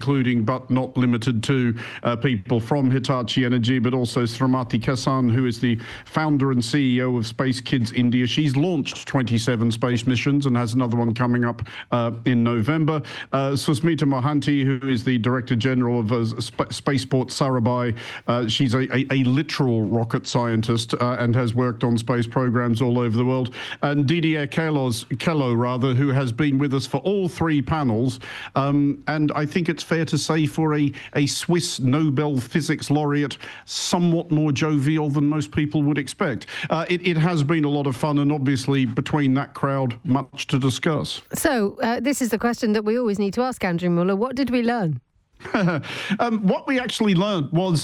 including but not limited to people from Hitachi Energy, but also Srimati Kesan, who is the founder and CEO of Space Kids India. She's launched 27 space missions and has another one coming up in November. Susmita Mohanty, who is the Director General of Spaceport Sarabhai. She's a literal rocket scientist and has worked on space programs all over the world. And Didier Queloz, who has been with us for all three panels. And I think it's fair to say for a Swiss Nobel Physics laureate, somewhat more jovial than most people would expect. It has been a lot of fun, and obviously between that crowd, much to discuss. So this is the question that we always need to ask Andrew Mueller. What did we learn? What we actually learned was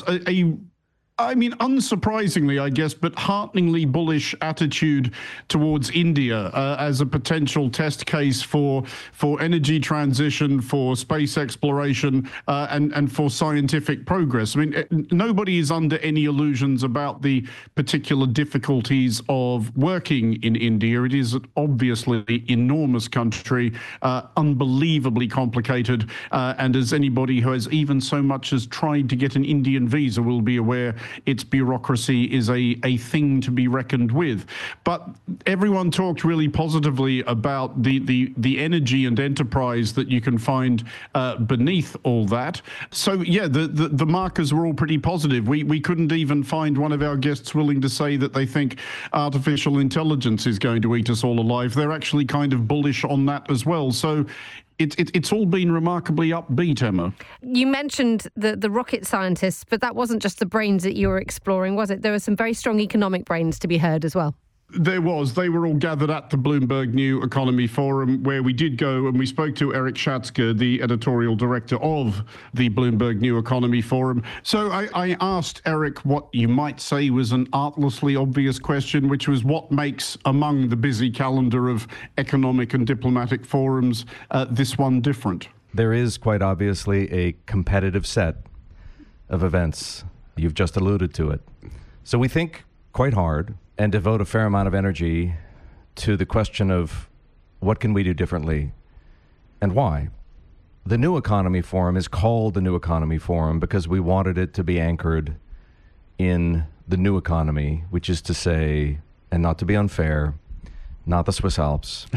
unsurprisingly, I guess, but hearteningly bullish attitude towards India as a potential test case for energy transition, for space exploration, and for scientific progress. I mean, nobody is under any illusions about the particular difficulties of working in India. It is obviously an enormous country, unbelievably complicated, and as anybody who has even so much as tried to get an Indian visa will be aware, its bureaucracy is a thing to be reckoned with. But everyone talked really positively about the energy and enterprise that you can find beneath all that. So, yeah, the markers were all pretty positive. We couldn't even find one of our guests willing to say that they think artificial intelligence is going to eat us all alive. They're actually kind of bullish on that as well. So it's all been remarkably upbeat, Emma. You mentioned the rocket scientists, but that wasn't just the brains that you were exploring, was it? There were some very strong economic brains to be heard as well. There was. They were all gathered at the Bloomberg New Economy Forum, where we did go and we spoke to Eric Schatzker, the editorial director of the Bloomberg New Economy Forum. So I asked Eric what you might say was an artlessly obvious question, which was what makes, among the busy calendar of economic and diplomatic forums, this one different? There is quite obviously a competitive set of events. You've just alluded to it. So we think quite hard and devote a fair amount of energy to the question of what can we do differently and why. The New Economy Forum is called the New Economy Forum because we wanted it to be anchored in the new economy, which is to say, and not to be unfair, not the Swiss Alps,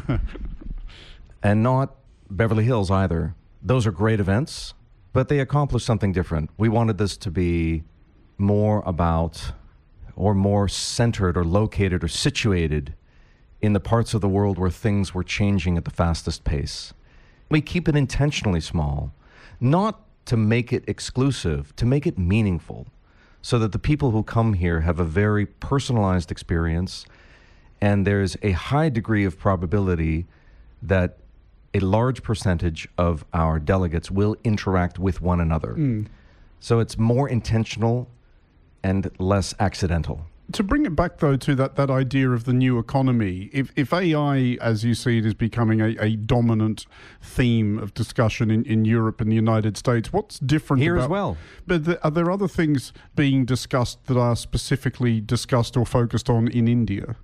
and not Beverly Hills either. Those are great events, but they accomplish something different. We wanted this to be more about, or more centered or located or situated in the parts of the world where things were changing at the fastest pace. We keep it intentionally small, not to make it exclusive, to make it meaningful, so that the people who come here have a very personalized experience, and there's a high degree of probability that a large percentage of our delegates will interact with one another. So it's more intentional and less accidental. To bring it back, though, to that idea of the new economy, if AI, as you see it, is becoming a dominant theme of discussion in Europe and the United States, what's different here as well? But are there other things being discussed that are specifically discussed or focused on in India?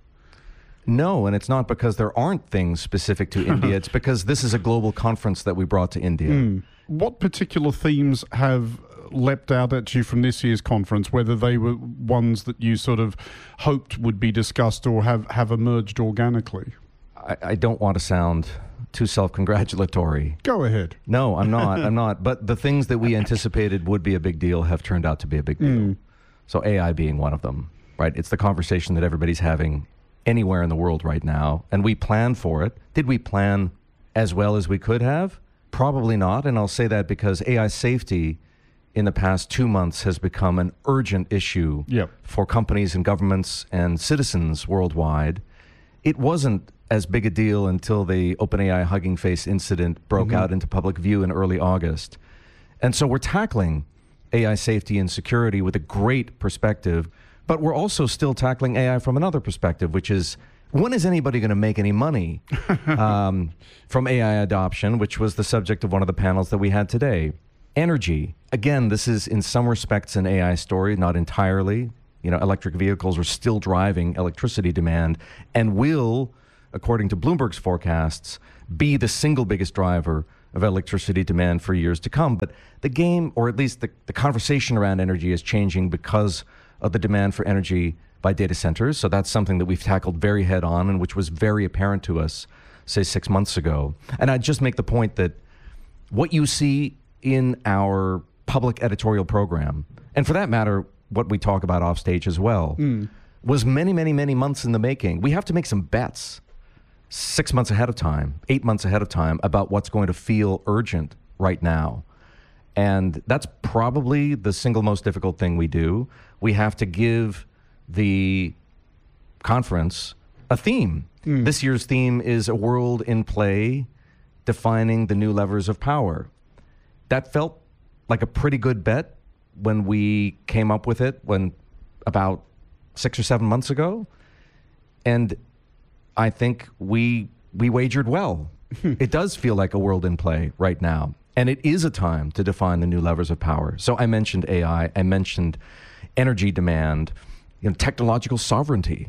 No, and it's not because there aren't things specific to India. It's because this is a global conference that we brought to India. What particular themes have leapt out at you from this year's conference, whether they were ones that you sort of hoped would be discussed or have emerged organically? I don't want to sound too self-congratulatory. Go ahead. No, I'm not. But the things that we anticipated would be a big deal have turned out to be a big deal. So AI being one of them, right? It's the conversation that everybody's having anywhere in the world right now, and we planned for it. Did we plan as well as we could have? Probably not, and I'll say that because AI safety in the past 2 months has become an urgent issue for companies and governments and citizens worldwide. It wasn't as big a deal until the OpenAI Hugging Face incident broke out into public view in early August. And so we're tackling AI safety and security with a great perspective, but we're also still tackling AI from another perspective, which is, when is anybody going to make any money from AI adoption, which was the subject of one of the panels that we had today? Energy. Again, this is in some respects an AI story, not entirely. You know, electric vehicles are still driving electricity demand and will, according to Bloomberg's forecasts, be the single biggest driver of electricity demand for years to come. But the game, or at least the conversation around energy, is changing because of the demand for energy by data centers. So that's something that we've tackled very head on, and which was very apparent to us, say, 6 months ago. And I'd just make the point that what you see in our public editorial program, and for that matter, what we talk about off stage as well, was many, many, many months in the making. We have to make some bets 6 months ahead of time, 8 months ahead of time, about what's going to feel urgent right now. And that's probably the single most difficult thing we do. We have to give the conference a theme. This year's theme is A World in Play, Defining the New Levers of Power. That felt like a pretty good bet when we came up with it about 6 or 7 months ago. And I think we wagered well. It does feel like a world in play right now. And it is a time to define the new levers of power. So I mentioned AI, I mentioned energy demand, technological sovereignty.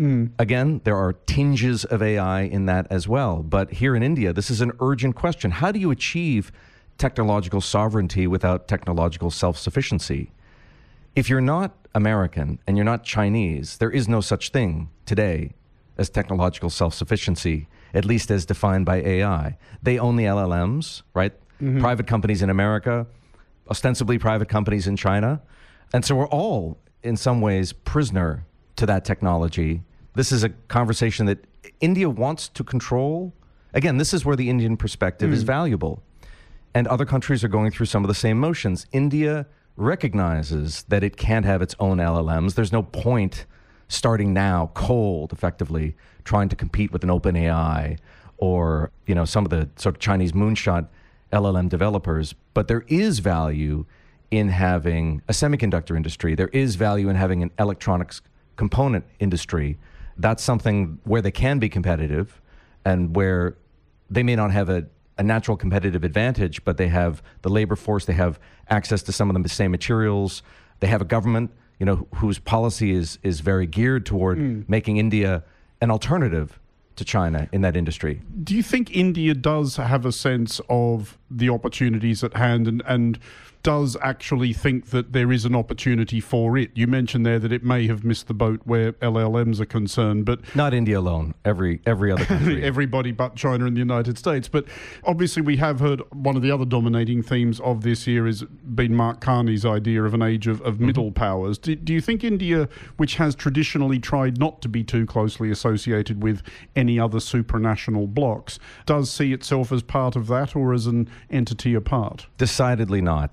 Again, there are tinges of AI in that as well. But here in India, this is an urgent question. How do you achieve technological sovereignty without technological self-sufficiency? If you're not American and you're not Chinese, there is no such thing today as technological self-sufficiency, at least as defined by AI. They own the LLMs, right? Private companies in America, ostensibly private companies in China. And so we're all, in some ways, prisoner to that technology. This is a conversation that India wants to control. Again, this is where the Indian perspective is valuable. And other countries are going through some of the same motions. India recognizes that it can't have its own LLMs. There's no point starting now, cold, effectively, trying to compete with an OpenAI or, some of the sort of Chinese moonshot LLM developers. But there is value in having a semiconductor industry. There is value in having an electronics component industry. That's something where they can be competitive and where they may not have a natural competitive advantage, but they have the labor force, they have access to some of the same materials, they have a government, whose policy is very geared toward making India an alternative to China in that industry. Do you think India does have a sense of the opportunities at hand and does actually think that there is an opportunity for it? You mentioned there that it may have missed the boat where LLMs are concerned, but not India alone, every other country. Everybody but China and the United States. But obviously we have heard one of the other dominating themes of this year has been Mark Carney's idea of an age of middle powers. Do you think India, which has traditionally tried not to be too closely associated with any other supranational blocs, does see itself as part of that or as an entity apart? Decidedly not.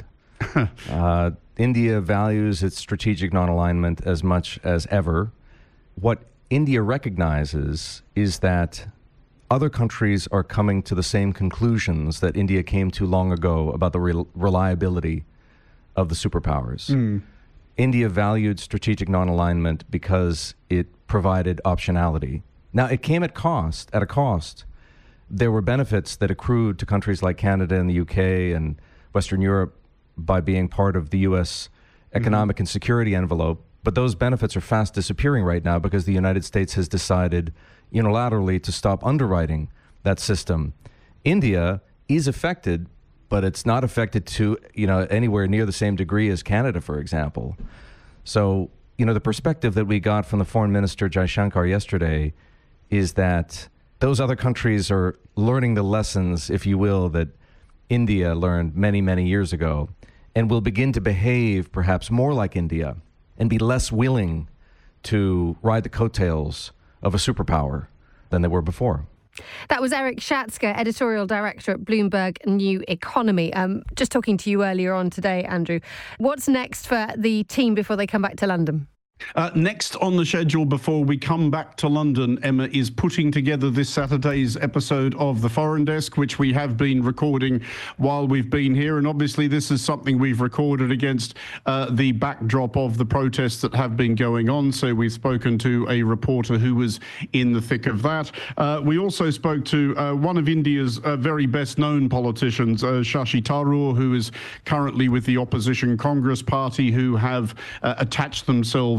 India values its strategic non-alignment as much as ever. What India recognizes is that other countries are coming to the same conclusions that India came to long ago about the reliability of the superpowers. India valued strategic non-alignment because it provided optionality. Now, it came at a cost. There were benefits that accrued to countries like Canada and the UK and Western Europe by being part of the U.S. economic and security envelope. But those benefits are fast disappearing right now because the United States has decided unilaterally to stop underwriting that system. India is affected, but it's not affected to anywhere near the same degree as Canada, for example. So, the perspective that we got from the Foreign Minister Jaishankar yesterday is that those other countries are learning the lessons, if you will, that India learned many, many years ago, and will begin to behave perhaps more like India and be less willing to ride the coattails of a superpower than they were before. That was Eric Schatzker, editorial director at Bloomberg New Economy. Just talking to you earlier on today, Andrew. What's next for the team before they come back to London? Next on the schedule before we come back to London, Emma, is putting together this Saturday's episode of The Foreign Desk, which we have been recording while we've been here. And obviously this is something we've recorded against the backdrop of the protests that have been going on. So we've spoken to a reporter who was in the thick of that. We also spoke to one of India's very best known politicians, Shashi Tharoor, who is currently with the opposition Congress Party, who have attached themselves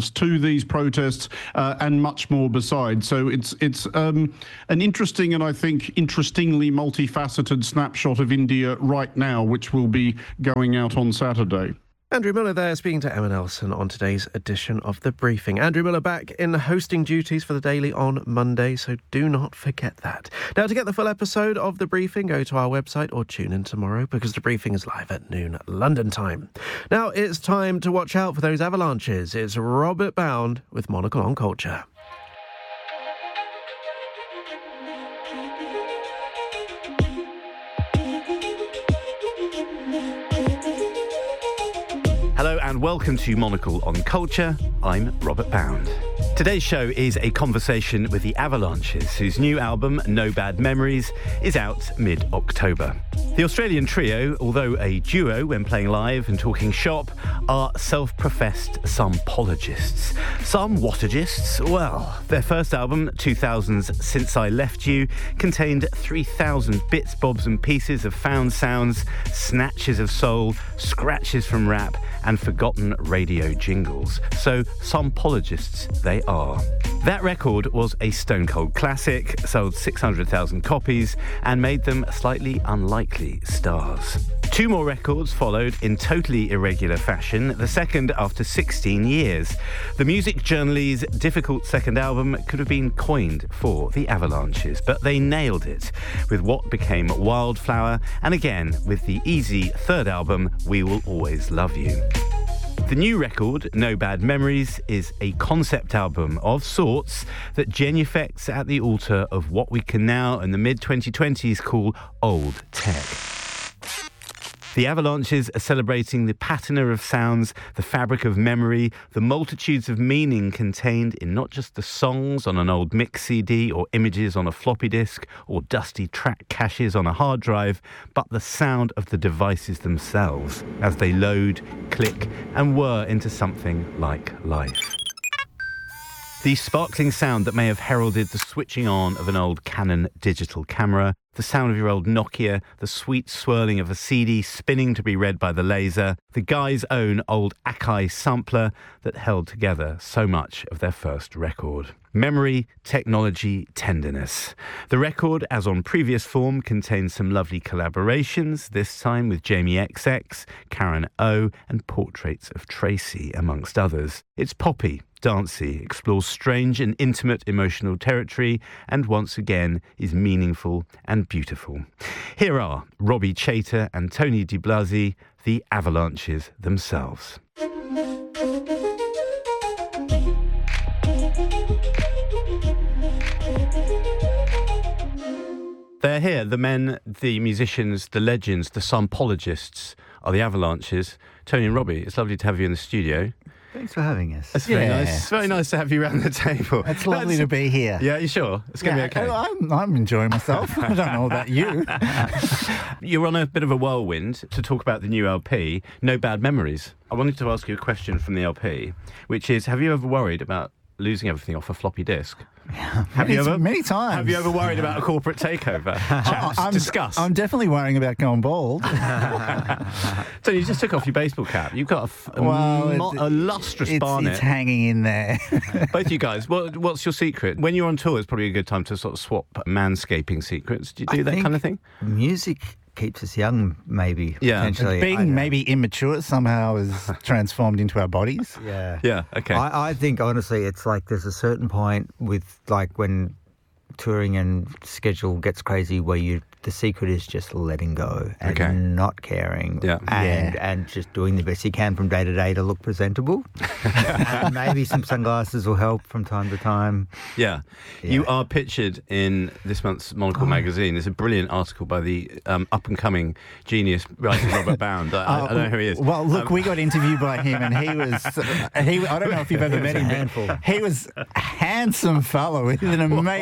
alternatives to these protests, and much more besides. So it's an interesting and I think interestingly multifaceted snapshot of India right now, which will be going out on Saturday. Andrew Miller there, speaking to Emma Nelson on today's edition of The Briefing. Andrew Miller back in hosting duties for The Daily on Monday, so do not forget that. Now, to get the full episode of The Briefing, go to our website or tune in tomorrow, because The Briefing is live at noon London time. Now, it's time to watch out for those avalanches. It's Robert Bound with Monocle on Culture. Hello and welcome to Monocle on Culture. I'm Robert Bound. Today's show is a conversation with the Avalanches, whose new album, No Bad Memories, is out mid-October. The Australian trio, although a duo when playing live and talking shop, are self-professed Sompologists. Some Wattagists? Well, their first album, 2000's Since I Left You, contained 3,000 bits, bobs and pieces of found sounds, snatches of soul, scratches from rap, and forgotten radio jingles. So, Sompologists they are. That record was a stone-cold classic, sold 600,000 copies, and made them slightly unlikely stars. Two more records followed in totally irregular fashion, the second after 16 years. The music journal's difficult second album could have been coined for the Avalanches, but they nailed it with what became Wildflower, and again with the easy third album, We Will Always Love You. The new record, No Bad Memories, is a concept album of sorts that genuflects at the altar of what we can now in the mid-2020s call old tech. The Avalanches are celebrating the patina of sounds, the fabric of memory, the multitudes of meaning contained in not just the songs on an old mix CD or images on a floppy disk or dusty track caches on a hard drive, but the sound of the devices themselves as they load, click, and whir into something like life. The sparkling sound that may have heralded the switching on of an old Canon digital camera, the sound of your old Nokia, the sweet swirling of a CD spinning to be read by the laser, the guy's own old Akai sampler that held together so much of their first record. Memory, technology, tenderness. The record, as on previous form, contains some lovely collaborations, this time with Jamie XX, Karen O, and Portraits of Tracy, amongst others. It's poppy, dancey, explores strange and intimate emotional territory, and once again is meaningful and beautiful. Here are Robbie Chater and Tony Di Blasi, the Avalanches themselves. They're here, the men, the musicians, the legends, the Sompologists are the Avalanches. Tony and Robbie, it's lovely to have you in the studio. Thanks for having us. It's very nice. It's very nice to have you around the table. It's lovely to be here. Yeah, you sure? It's going to be okay. I'm enjoying myself. I don't know about you. You're on a bit of a whirlwind to talk about the new LP, No Bad Memories. I wanted to ask you a question from the LP, which is, have you ever worried about losing everything off a floppy disk? Many times. Have you ever worried about a corporate takeover? Discuss. I'm definitely worrying about going bald. So you just took off your baseball cap. You've got a lustrous barnet. It's hanging in there. Both you guys, what's your secret? When you're on tour, it's probably a good time to sort of swap manscaping secrets. Do you do that kind of thing? Music keeps us young, maybe. Yeah. Potentially. Being maybe immature somehow is transformed into our bodies. Yeah. Yeah, okay. I think, honestly, it's like there's a certain point with, like, when touring and schedule gets crazy where the secret is just letting go and not caring and just doing the best you can from day to day to look presentable. And maybe some sunglasses will help from time to time. Yeah. You are pictured in this month's Monocle magazine. There's a brilliant article by the up-and-coming genius writer Robert Bound. I don't know who he is. Well, look, we got interviewed by him and he was I don't know if you've ever met him, but he was a handsome fellow with an amazing head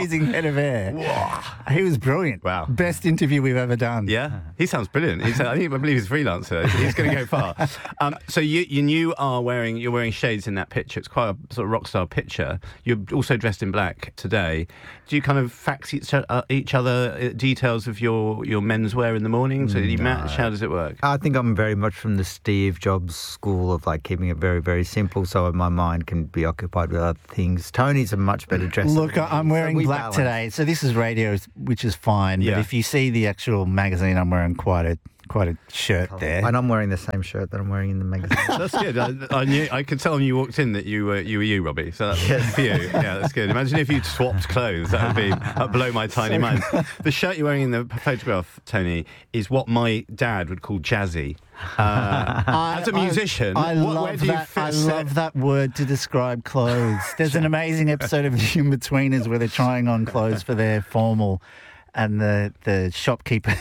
Head of Air. He was brilliant. Wow. Best interview we've ever done. Yeah, he sounds brilliant. I believe he's a freelancer. He's going to go far. So you're wearing shades in that picture. It's quite a sort of rock star picture. You're also dressed in black today. Do you kind of fax each other details of your menswear in the morning? So do you match? How does it work? I think I'm very much from the Steve Jobs school of like keeping it very, very simple so my mind can be occupied with other things. Tony's a much better dresser. Look, I'm wearing black today. So this is radio, which is fine. But if you see the actual magazine, I'm wearing quite a shirt there. And I'm wearing the same shirt that I'm wearing in the magazine. That's good. I could tell when you walked in that you were you, Robbie. So that's for you. Yeah, that's good. Imagine if you'd swapped clothes. That'd blow my tiny mind. The shirt you're wearing in the photograph, Tony, is what my dad would call jazzy. As a musician, I love that word to describe clothes. There's an amazing episode of In-Betweeners where they're trying on clothes for their formal, and the shopkeeper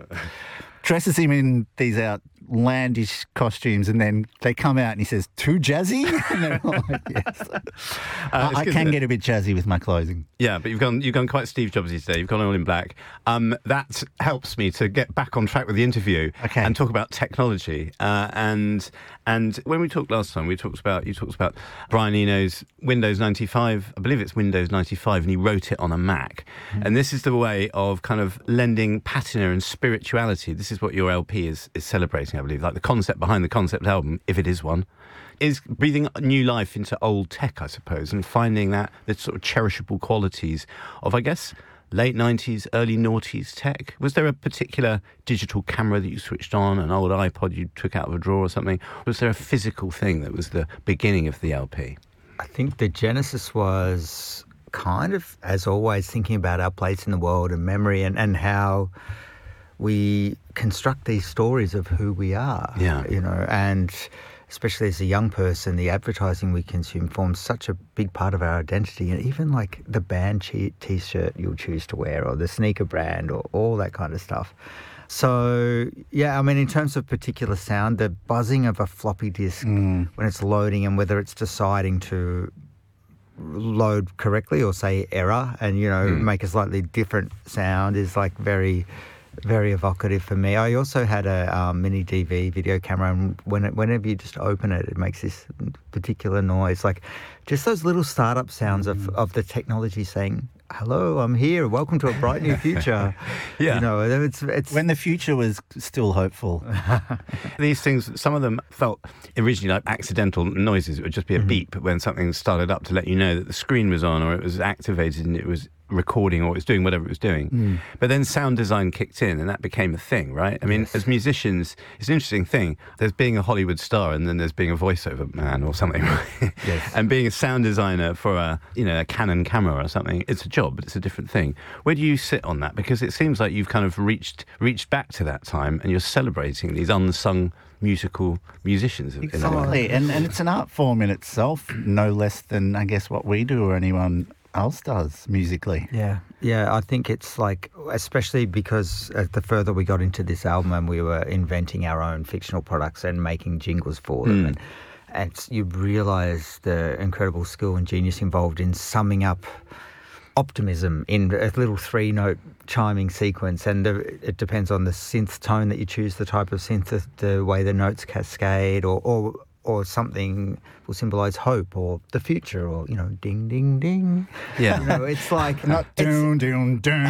dresses him in these outlandish costumes, and then they come out and he says, "Too jazzy?" And they're like, yes. I can get a bit jazzy with my clothing. Yeah, but you've gone quite Steve Jobsy today. You've gone all in black. That helps me to get back on track with the interview and talk about technology. And when we talked last time, you talked about Brian Eno's Windows 95. I believe it's Windows 95, and he wrote it on a Mac. And this is the way of kind of lending patina and spirituality. This is what your LP is celebrating, I believe. Like the concept behind the concept album, if it is one, is breathing new life into old tech, I suppose, and finding the sort of cherishable qualities of, I guess, late 90s, early noughties tech. Was there a particular digital camera that you switched on, an old iPod you took out of a drawer or something? Was there a physical thing that was the beginning of the LP? I think the genesis was kind of, as always, thinking about our place in the world and memory and how we construct these stories of who we are. Yeah. And especially as a young person, the advertising we consume forms such a big part of our identity, and even like the band T-shirt you'll choose to wear, or the sneaker brand, or all that kind of stuff. So, yeah, I mean, in terms of particular sound, the buzzing of a floppy disk when it's loading, and whether it's deciding to load correctly or say error and, make a slightly different sound is like very, very evocative for me. I also had a mini DV video camera, and whenever you just open it, it makes this particular noise, like just those little startup sounds of the technology saying, "Hello, I'm here. Welcome to a bright new future." Yeah. It's when the future was still hopeful. These things, some of them felt originally like accidental noises. It would just be a beep when something started up to let you know that the screen was on, or it was activated and it was recording, or it was doing whatever it was doing. But then sound design kicked in, and that became a thing, right? I mean, as musicians, it's an interesting thing. There's being a Hollywood star, and then there's being a voiceover man or something, right? Yes. And being a sound designer for a Canon camera or something, it's a job, but it's a different thing. Where do you sit on that? Because it seems like you've kind of reached back to that time, and you're celebrating these unsung musical musicians. Exactly, and it's an art form in itself, no less than, I guess, what we do or anyone else does musically. Yeah, I think it's like, especially because the further we got into this album and we were inventing our own fictional products and making jingles for them, and you realise the incredible skill and genius involved in summing up optimism in a little 3-note chiming sequence, and it depends on the synth tone that you choose, the type of synth, the way the notes cascade, or something will symbolise hope or the future, or ding ding ding. Yeah, it's like not doom doom doom.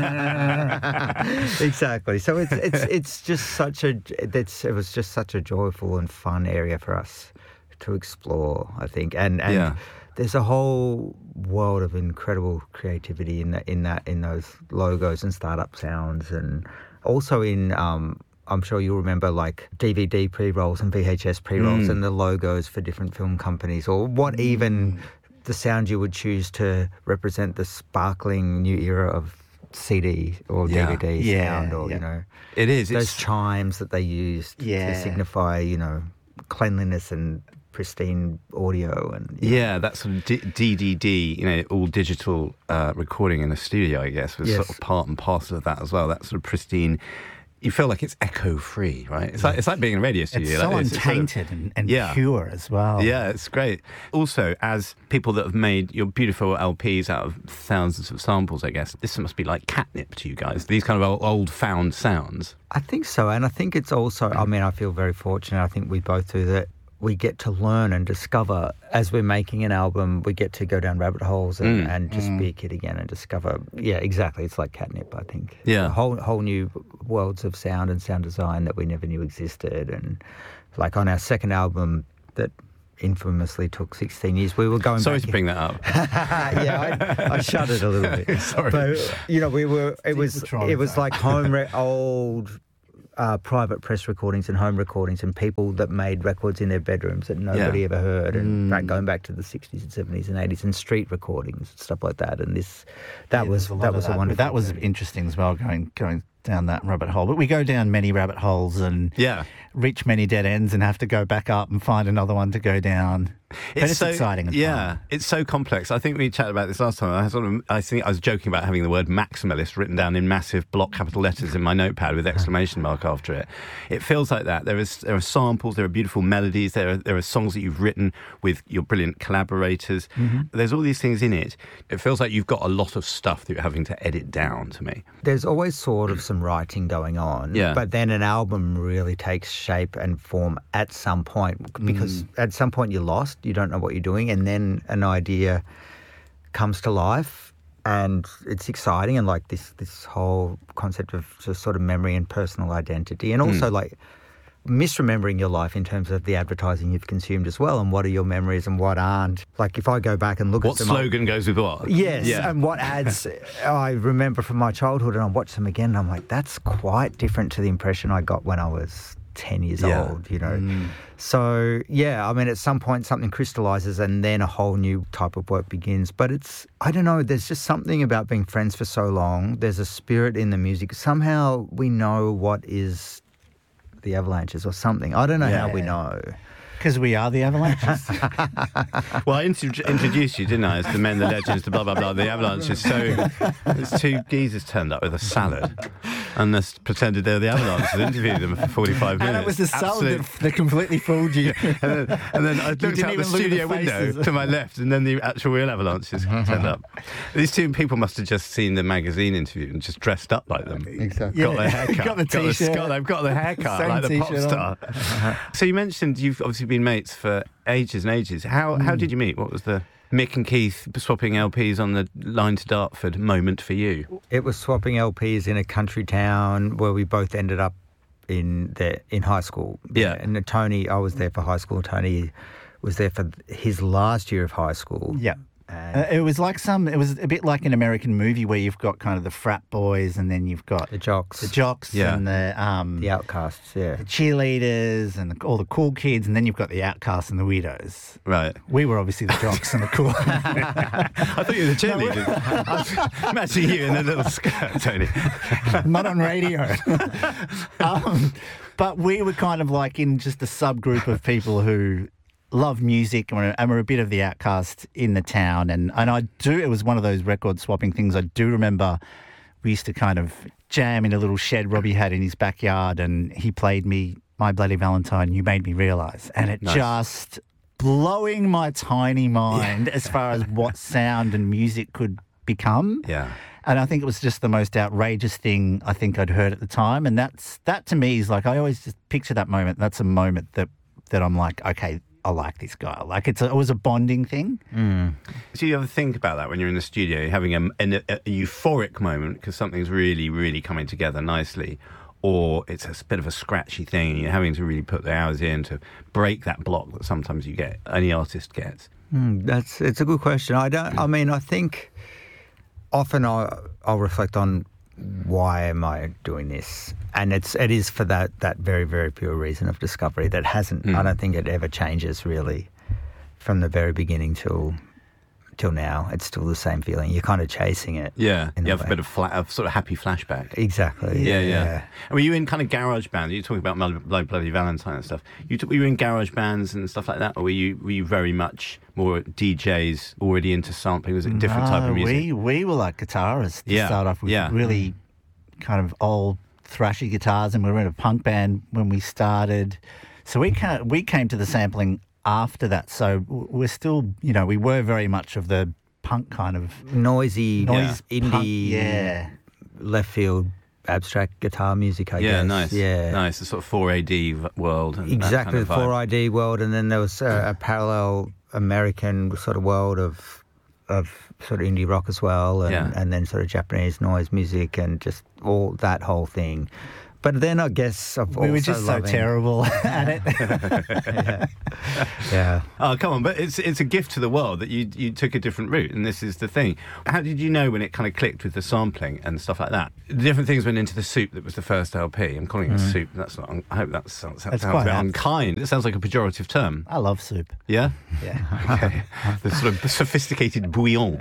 Exactly. So it's just it was just such a joyful and fun area for us to explore, I think, and there's a whole world of incredible creativity in those logos and startup sounds, and also in I'm sure you'll remember like DVD pre-rolls and VHS pre-rolls and the logos for different film companies, or what even the sound you would choose to represent the sparkling new era of CD or DVD sound, or it is those chimes that they used to signify cleanliness and pristine audio, and that sort of DDD, all digital recording in a studio, I guess, was sort of part and parcel of that as well. That sort of pristine you feel like it's echo-free, right? It's like being in a radio studio. It's so like untainted and pure as well. Yeah, it's great. Also, as people that have made your beautiful LPs out of thousands of samples, I guess, this must be like catnip to you guys, these kind of old-found sounds. I think so, and I think it's also, I mean, I feel very fortunate, I think we both do that. We get to learn and discover as we're making an album. We get to go down rabbit holes and just be a kid again and discover. Yeah, exactly. It's like catnip, I think. Yeah, whole new worlds of sound and sound design that we never knew existed. And like on our second album that infamously took 16 years, we were going. Sorry to bring that up. Yeah, I shuddered a little bit. Sorry, but we were. It was like old. Private press recordings and home recordings and people that made records in their bedrooms that nobody ever heard, and going back to the 60s and 70s and 80s, and street recordings and stuff like that. And that was a wonderful. That was interesting as well, going down that rabbit hole. But we go down many rabbit holes and reach many dead ends and have to go back up and find another one to go down. It's so exciting and fun. It's so complex. I think we chatted about this last time. I think I was joking about having the word maximalist written down in massive block capital letters in my notepad with exclamation mark after it. It feels like that. There are samples, there are beautiful melodies, there are songs that you've written with your brilliant collaborators. There's all these things in it. It feels like you've got a lot of stuff that you're having to edit down to me. There's always sort of some writing going on, but then an album really takes shape and form at some point, because at some point you're lost. You don't know what you're doing, and then an idea comes to life, and it's exciting, and like this whole concept of just sort of memory and personal identity, and also like misremembering your life in terms of the advertising you've consumed as well, and what are your memories and what aren't. Like if I go back and look at what slogan goes with what? Yes, and what ads I remember from my childhood, and I watch them again and I'm like, that's quite different to the impression I got when I was 10 years old, So, I mean, at some point something crystallizes and then a whole new type of work begins. But I don't know, there's just something about being friends for so long. There's a spirit in the music. Somehow we know what is the Avalanches or something. I don't know how we know. Because we are the Avalanches. Well, I introduced you, didn't I, as the men, the legends, the blah, blah, blah, the Avalanches. So there's two geezers turned up with a salad and they pretended they were the Avalanches and interviewed them for 45 minutes. And it was the salad that completely fooled you. and then I looked out the studio window to my left, and then the actual real Avalanches turned up. These two people must have just seen the magazine interview and just dressed up like them. Exactly. Got their haircut. Got the T-shirt. They've got the haircut like the pop star. So you mentioned you've obviously been mates for ages and ages. How did you meet? What was the Mick and Keith swapping LPs on the line to Dartford moment for you? It was swapping LPs in a country town where we both ended up in high school. Yeah. And Tony, I was there for high school. Tony was there for his last year of high school. Yeah. It was a bit like an American movie where you've got kind of the frat boys, and then you've got the jocks, and the outcasts, the cheerleaders, and all the cool kids, and then you've got the outcasts and the weirdos. Right. We were obviously the jocks and the cool. I thought you were the cheerleaders. Imagine you in a little skirt, Tony. Not on radio. But we were kind of like in just a subgroup of people who love music, and we're a bit of the outcast in the town. And it was one of those record swapping things. I do remember we used to kind of jam in a little shed Robbie had in his backyard, and he played me My Bloody Valentine, You Made Me Realise. And it just blowing my tiny mind as far as what sound and music could become. Yeah. And I think it was just the most outrageous thing I think I'd heard at the time. And that to me is like, I always just picture that moment. That's a moment that I'm like, okay, I like this guy. Like it was a bonding thing. So you ever think about that when you're in the studio, you're having a euphoric moment because something's really, really coming together nicely, or it's a bit of a scratchy thing and you're having to really put the hours in to break that block that sometimes any artist gets? It's a good question. I think often I'll reflect on why am I doing this? And it is for that very, very pure reason of discovery that hasn't, I don't think it ever changes really from the very beginning till now. It's still the same feeling. You're kind of chasing it. Yeah, you have a bit of sort of happy flashback. Exactly. Yeah. And were you in kind of garage bands? You were talking about My Bloody Valentine and stuff. Were you in garage bands and stuff like that? Or were you very much more DJs already into sampling? Was it a different type of music? We were like guitarists to start off with. Really kind of old thrashy guitars, and we were in a punk band when we started. So we came to the sampling after that. So we're still, we were very much of the punk kind of noisy indie, left field abstract guitar music. I guess. Nice. Yeah, nice. The sort of 4AD world. And exactly, that kind of the 4AD world, and then there was a parallel American sort of world of sort of indie rock as well, and then sort of Japanese noise music and just all that whole thing. But then I guess we were just so terrible at it. Yeah. Oh, come on! But it's a gift to the world that you took a different route, and this is the thing. How did you know when it kind of clicked with the sampling and stuff like that? The different things went into the soup that was the first LP. I'm calling it soup. That's not. I hope that sounds a bit unkind. It sounds like a pejorative term. I love soup. Yeah. Yeah. Okay. The sort of sophisticated bouillon.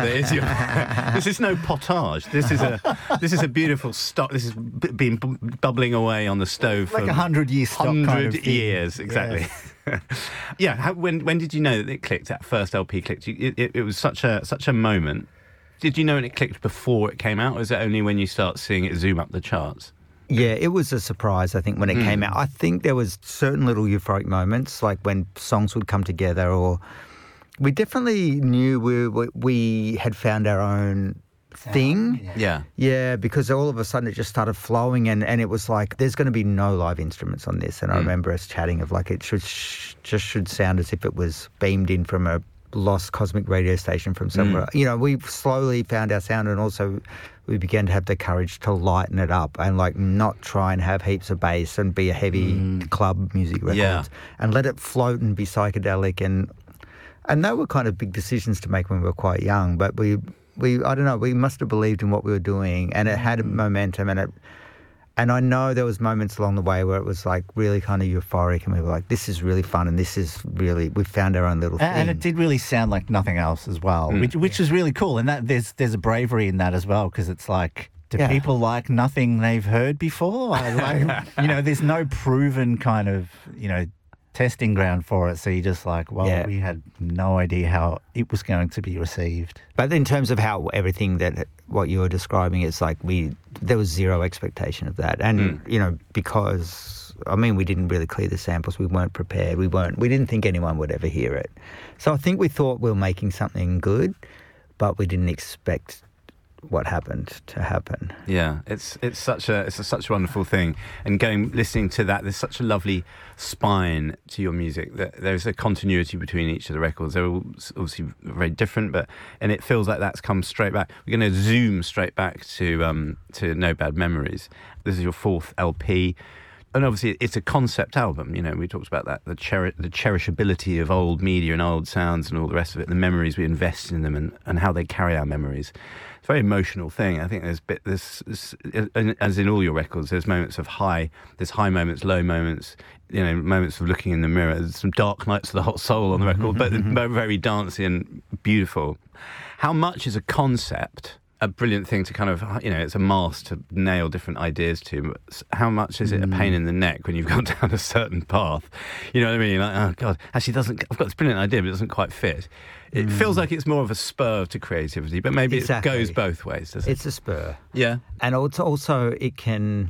This is no potage. This is a beautiful stock. This is being bubbling away on the stove like for 100-year stock 100 kind of years, exactly. Yes. When did you know that it clicked? That first LP clicked. It was such a moment. Did you know when it clicked before it came out, or is it only when you start seeing it zoom up the charts? Yeah, it was a surprise, I think, when it came out. I think there was certain little euphoric moments, like when songs would come together, or we definitely knew we had found our own thing. Yeah, because all of a sudden it just started flowing, and it was like, there's going to be no live instruments on this. And I remember us chatting of like, it should sound as if it was beamed in from a lost cosmic radio station from somewhere. We slowly found our sound, and also we began to have the courage to lighten it up and like not try and have heaps of bass and be a heavy club music record, and let it float and be psychedelic. And they were kind of big decisions to make when we were quite young, but we I don't know, we must have believed in what we were doing, and it had momentum, and I know there was moments along the way where it was like really kind of euphoric, and we were like, this is really fun, and this is really, we found our own little thing. And it did really sound like nothing else as well, which is really cool. And that there's a bravery in that as well, because it's like, do people like nothing they've heard before? There's no proven kind of, testing ground for it. So you're just like, we had no idea how it was going to be received. But in terms of how everything what you were describing, it's like there was zero expectation of that. And, because, we didn't really clear the samples. We weren't prepared. We didn't think anyone would ever hear it. So I think we thought we were making something good, but we didn't expect what happened to happen. Yeah, it's such a wonderful thing, and listening to that, there's such a lovely spine to your music, that there's a continuity between each of the records. They're all obviously very different, and it feels like that's come straight back. We're going to zoom straight back to No Bad Memories. This is your fourth LP. And obviously, it's a concept album. We talked about that, the cherishability of old media and old sounds and all the rest of it, the memories we invest in them, and how they carry our memories. It's a very emotional thing. I think there's as in all your records, there's moments of there's high moments, low moments, moments of looking in the mirror. There's some dark nights of the hot soul on the record, but very dancey and beautiful. How much is a concept a brilliant thing to kind of, it's a mask to nail different ideas to. How much is it a pain in the neck when you've gone down a certain path? You know what I mean? Like, oh God, actually I've got this brilliant idea, but it doesn't quite fit. It feels like it's more of a spur to creativity, but maybe it goes both ways, doesn't it? It's a spur. Yeah. And also it can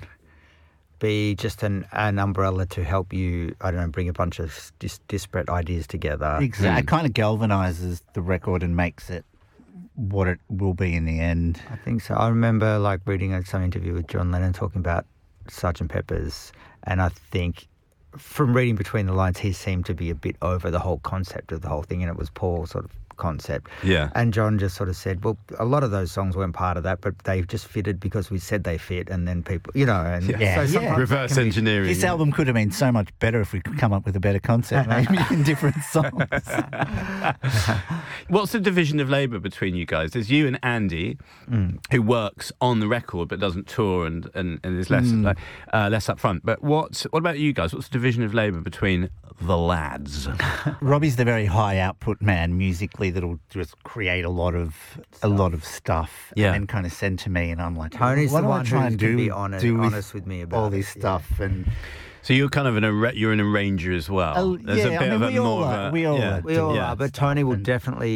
be just an umbrella to help you, bring a bunch of disparate ideas together. Exactly. It kind of galvanizes the record and makes it what it will be in the end. I think so. I remember reading some interview with John Lennon talking about Sgt. Pepper's, and I think from reading between the lines, he seemed to be a bit over the whole concept of the whole thing, and it was Paul's sort of concept. Yeah. And John just sort of said, well, a lot of those songs weren't part of that, but they just fitted because we said they fit, and then people, and reverse engineering. This album could have been so much better if we could come up with a better concept, maybe in different songs. What's the division of labour between you guys? There's you and Andy, who works on the record but doesn't tour and is less less up front. But what about you guys? What's the division of labour between the lads? Robbie's the very high output man musically that'll just create a lot of stuff, and then kind of send to me, and I'm like, Tony's what the do one I try and do be honest with me about all this stuff. And so you're kind of you're an arranger as well. we all are. But Tony will definitely,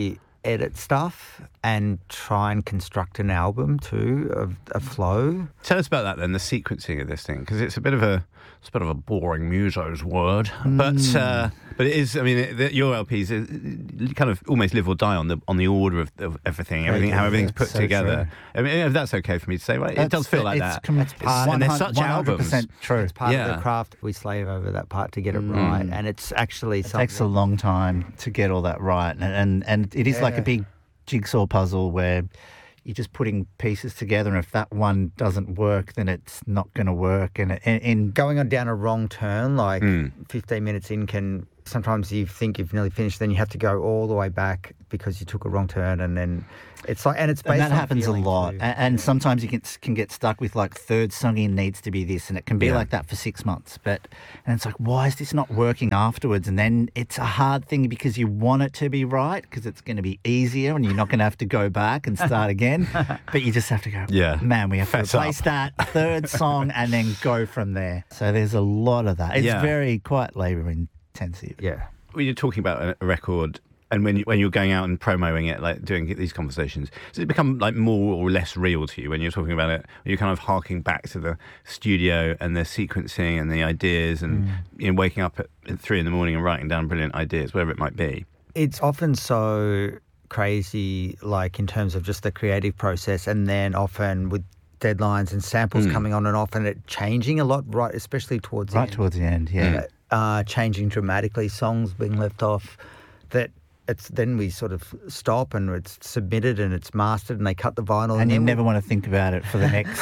edit stuff and try and construct an album too, of a flow. Tell us about that then, the sequencing of this thing, because it's a bit of a boring muso's word, but it is. I mean, your LPs kind of almost live or die on the order of everything, how everything's put together. True. I mean, if that's okay for me to say, right? It does feel like that. And they're such albums. True. It's part of the craft. We slave over that part to get it right, and it's actually something. It takes a long time to get all that right, and it is like a big jigsaw puzzle where you're just putting pieces together, and if that one doesn't work, then it's not going to work. And going on down a wrong turn, like 15 minutes in, can sometimes you think you've nearly finished, then you have to go all the way back because you took a wrong turn, and then it's like, and it's based and that on happens a lot. And sometimes you can get stuck with like third song in needs to be this, and it can be like that for 6 months. And it's like, why is this not working afterwards? And then it's a hard thing because you want it to be right because it's going to be easier and you're not going to have to go back and start again. But you just have to go, man, we have to replace that third song and then go from there. So there's a lot of that. It's very quite labour intensive. Yeah. When you're talking about a record, and when you're going out and promoting it, like doing these conversations, does it become like more or less real to you when you're talking about it? Are you kind of harking back to the studio and the sequencing and the ideas and waking up at 3 a.m. and writing down brilliant ideas, whatever it might be? It's often so crazy, like in terms of just the creative process, and then often with deadlines and samples coming on and off, and it changing a lot, right, especially towards the end. Towards the end, changing dramatically, songs being left off, that it's then we sort of stop and it's submitted and it's mastered and they cut the vinyl. And you never want to think about it for the next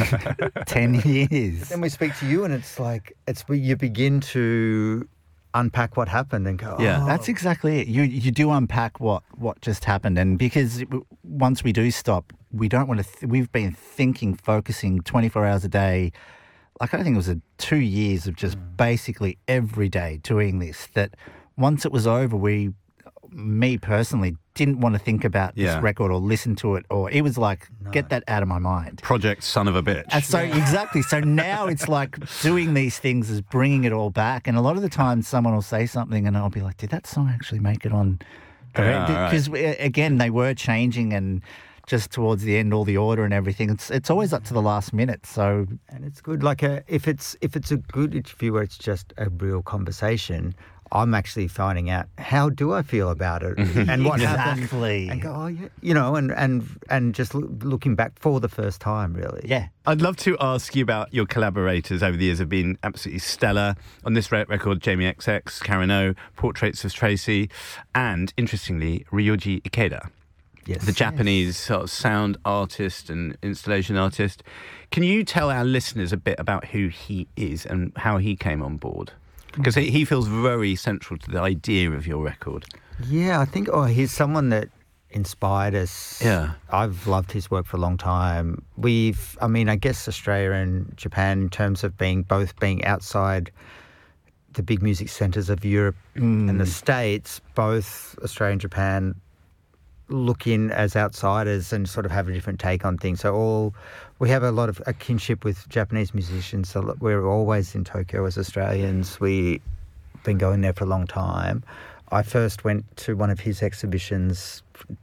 10 years. Then we speak to you and it's like, you begin to unpack what happened and go, That's exactly it. You do unpack what just happened. And because once we do stop, we don't want to, we've been focusing 24 hours a day. Like I think it was 2 years of just basically every day doing this, that once it was over, me personally, didn't want to think about this record or listen to it, or it was like, get that out of my mind. Project son of a bitch. And so exactly. So now it's like doing these things is bringing it all back. And a lot of the time someone will say something and I'll be like, did that song actually make it on? Because again, they were changing and just towards the end, all the order and everything. It's always up to the last minute. So, and it's good. Like if it's a good interview where it's just a real conversation, I'm actually finding out how do I feel about it and what happened, and go, and just looking back for the first time, really. Yeah. I'd love to ask you about your collaborators over the years have been absolutely stellar. On this record, Jamie XX, Karen O, Portraits of Tracy, and interestingly, Ryoji Ikeda. Yes. The Japanese sort of sound artist and installation artist. Can you tell our listeners a bit about who he is and how he came on board? Because he feels very central to the idea of your record. Yeah, I think he's someone that inspired us. Yeah. I've loved his work for a long time. I guess Australia and Japan, in terms of being outside the big music centres of Europe and the States, both Australia and Japan look in as outsiders and sort of have a different take on things. So we have a lot of a kinship with Japanese musicians. So we're always in Tokyo as Australians. We've been going there for a long time. I first went to one of his exhibitions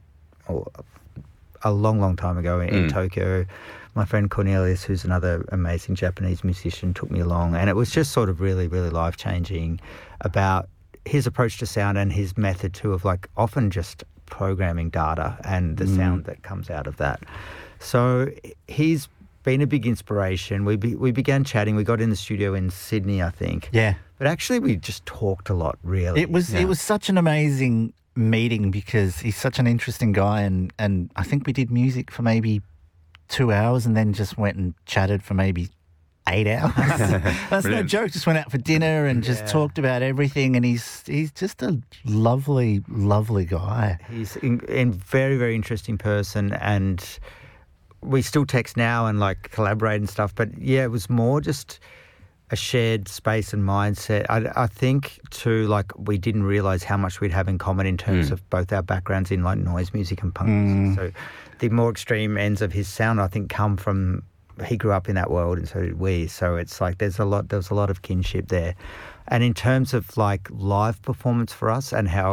a long, long time ago in Tokyo. My friend Cornelius, who's another amazing Japanese musician, took me along, and it was just sort of really, really life-changing about his approach to sound and his method too of like often just programming data and the sound that comes out of that. So he's been a big inspiration. We began chatting. We got in the studio in Sydney, I think. Yeah. But actually we just talked a lot, really. It was such an amazing meeting because he's such an interesting guy, and I think we did music for maybe 2 hours and then just went and chatted for maybe 8 hours. That's no joke. Just went out for dinner and just talked about everything. And he's just a lovely, lovely guy. He's a very, very interesting person. And we still text now and like collaborate and stuff. But yeah, it was more just a shared space and mindset. I think too, like we didn't realise how much we'd have in common in terms of both our backgrounds in like noise music and punk music. So the more extreme ends of his sound, I think, come from. He grew up in that world and so did we. So it's like there was a lot of kinship there. And in terms of like live performance for us and how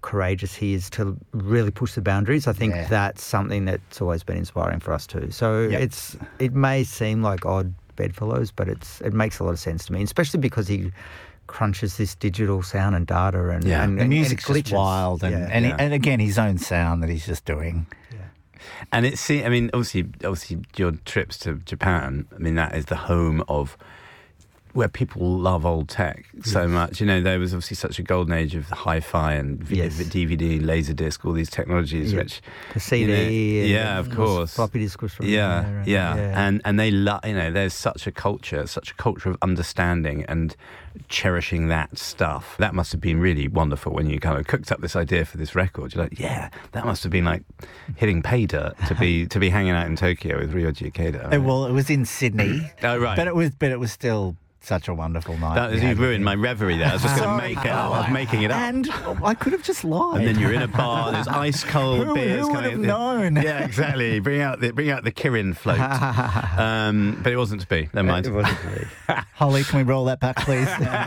courageous he is to really push the boundaries. I think that's something that's always been inspiring for us too. So it may seem like odd bedfellows, but it makes a lot of sense to me, especially because he crunches this digital sound and data and the music's just wild and again his own sound that he's just doing. And obviously your trips to Japan, that is the home of where people love old tech so much. There was obviously such a golden age of hi-fi and DVD, Laserdisc, all these technologies, which the CD, of course, floppy disk was from there. And they there's such a culture of understanding and cherishing that stuff. That must have been really wonderful when you kind of cooked up this idea for this record. You're like, that must have been like hitting pay dirt to be hanging out in Tokyo with Ryoji Ikeda. Right? Well, it was in Sydney. Oh, right. But it was still such a wonderful night. You ruined my reverie there. I was just going to make it up. I was making it up. And I could have just lied. And then you're in a bar, there's ice cold beers. Who would have known? Yeah, exactly. Bring out the Kirin float. But it wasn't to be. Never mind. It wasn't to be. Holly, can we roll that back, please?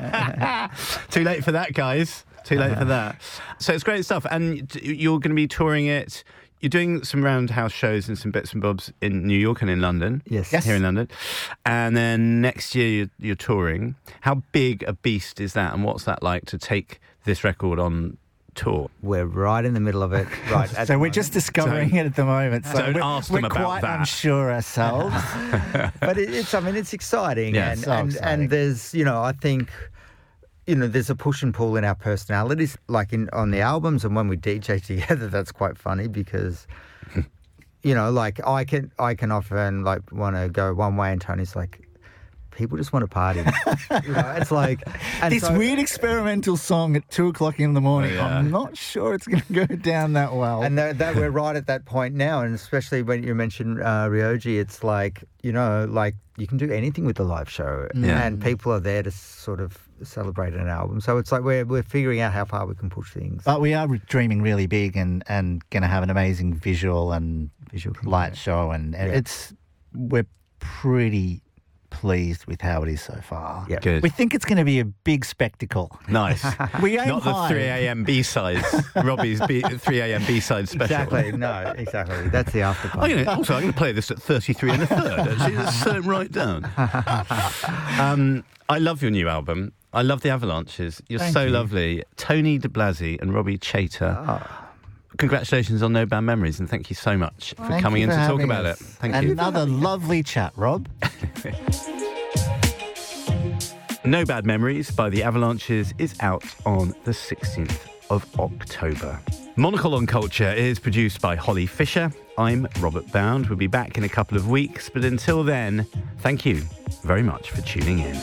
Too late for that, guys. Too late for that. So it's great stuff. And you're going to be touring it. You're doing some roundhouse shows and some bits and bobs in New York and in London. Yes. Here in London. And then next year you're touring. How big a beast is that? And what's that like to take this record on tour? We're right in the middle of it. Right. So we're just discovering it at the moment. So don't ask them about that. We're quite unsure ourselves. But it's exciting. Yeah, exciting. And there's, I think... there's a push and pull in our personalities, like on the albums, and when we DJ together, that's quite funny because, like I can often like want to go one way, and Tony's like, people just want to party. It's like this weird experimental song at 2:00 in the morning. Oh, yeah. I'm not sure it's going to go down that well. And that we're right at that point now, and especially when you mentioned Ryoji, it's like like you can do anything with the live show, and people are there to sort of celebrate an album. So it's like we're figuring out how far we can push things. But we are dreaming really big and going to have an amazing visual light show, and we're pretty pleased with how it is so far. Yeah, good. We think it's going to be a big spectacle. Nice. We aim not high. The 3 a.m. B-sides, Robbie's 3 a.m. B-side special. Exactly. No, exactly. That's the after party. I'm going to play this at 33 and a third. Actually, let's set it right down. I love your new album. I love the Avalanches. You're Thank so you. lovely. Tony de Blasi and Robbie Chater. Congratulations on No Bad Memories, and thank you so much for coming in to talk about it. Thank you. Another lovely chat, Rob. No Bad Memories by the Avalanches is out on the 16th of October. Monocle on Culture is produced by Holly Fisher. I'm Robert Bound. We'll be back in a couple of weeks, but until then, thank you very much for tuning in.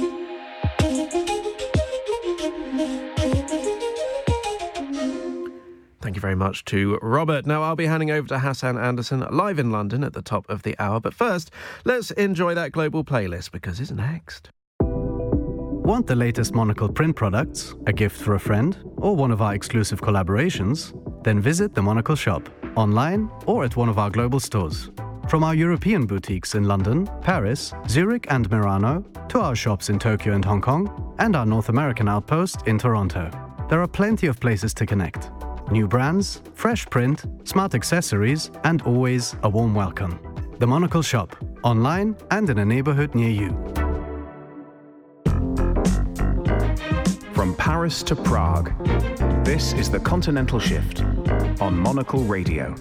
Thank you very much to Robert. Now I'll be handing over to Hassan Anderson live in London at the top of the hour. But first, let's enjoy that global playlist because it's next. Want the latest Monocle print products, a gift for a friend, or one of our exclusive collaborations? Then visit the Monocle shop, online or at one of our global stores. From our European boutiques in London, Paris, Zurich and Milano, to our shops in Tokyo and Hong Kong, and our North American outpost in Toronto. There are plenty of places to connect. New brands, fresh print, smart accessories, and always a warm welcome. The Monocle shop, online and in a neighborhood near you. From Paris to Prague, this is The Continental Shift on Monocle Radio.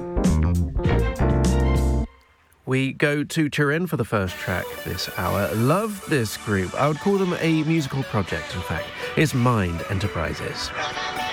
We go to Turin for the first track this hour. Love this group. I would call them a musical project, in fact. It's Mind Enterprises.